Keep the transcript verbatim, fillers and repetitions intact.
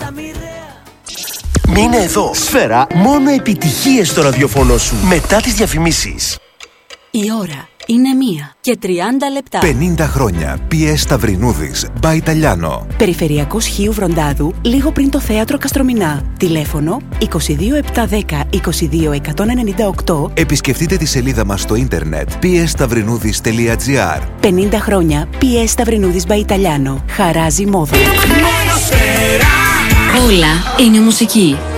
Μείνε εδώ. Σφαίρα, μόνο επιτυχίες στο ραδιοφωνό σου. Μετά τις διαφημίσεις. Η ώρα είναι μία και τριάντα λεπτά. πενήντα χρόνια. πι ες Σταυρινούδης, By Italiano. Περιφερειακός Χίου Βροντάδου, λίγο πριν το θέατρο Καστρομηνά. Τηλέφωνο είκοσι δύο επτακόσια δέκα είκοσι δύο εκατόν ενενήντα οκτώ. Επισκεφτείτε τη σελίδα μας στο ίντερνετ πι ες σταυρινούδης τελεία τζι άρ. πενήντα χρόνια πι ες Σταυρινούδης By Italiano. Χαράζει μόδα. Όλα είναι μουσική.